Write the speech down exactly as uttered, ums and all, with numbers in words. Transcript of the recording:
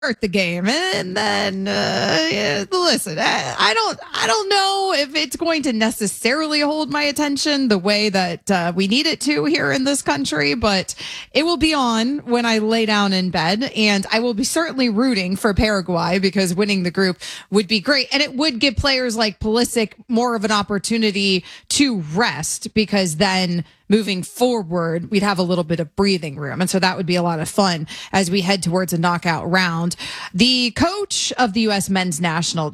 the game, and then uh, yeah, listen, I, I don't, I don't know if it's going to necessarily hold my attention the way that uh, we need it to here in this country, but it will be on when I lay down in bed, and I will be certainly rooting for Paraguay because winning the group would be great, and it would give players like Pulisic more of an opportunity to rest because then moving forward, we'd have a little bit of breathing room. And so that would be a lot of fun as we head towards a knockout round. The coach of the U S men's national